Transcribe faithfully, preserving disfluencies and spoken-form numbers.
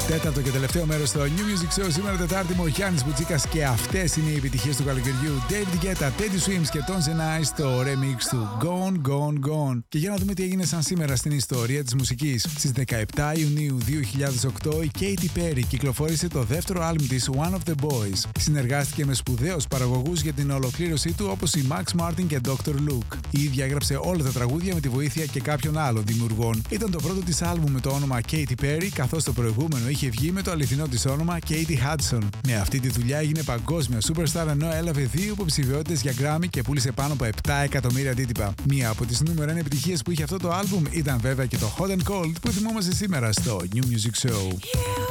Τέταρτο και τελευταίο μέρος στο New Music Show. Σήμερα Τετάρτη μου ο Γιάννης Μπουτσίκας και αυτές είναι οι επιτυχίες του καλοκαιριού. David Guetta, Teddy Swims και Tones and I στο remix του Gone, Gone, Gone. Και για να δούμε τι έγινε σαν σήμερα στην ιστορία της μουσικής. Στις δεκαεπτά Ιουνίου δύο χιλιάδες οκτώ η Katy Perry κυκλοφόρησε το δεύτερο άλμπουμ της One of the Boys. Συνεργάστηκε με σπουδαίους παραγωγούς για την ολοκλήρωσή του όπως η Max Martin και ντόκτορ Luke. Η ίδια έγραψε όλα τα τραγούδια με τη βοήθεια και κάποιων άλλων δημιουργών. Ήταν το πρώτο της άλμπουμ με το όνομα Katy Perry, καθώς το προηγούμενο είχε βγει με το αληθινό της όνομα Katie Hudson. Με αυτή τη δουλειά έγινε παγκόσμια superstar ενώ έλαβε δύο υποψηφιότητες για Grammy και πούλησε πάνω από επτά εκατομμύρια αντίτυπα. Μία από τις νούμερο ένα επιτυχίες που είχε αυτό το άλμπουμ ήταν βέβαια και το Hot and Cold που θυμόμαστε σήμερα στο New Music Show.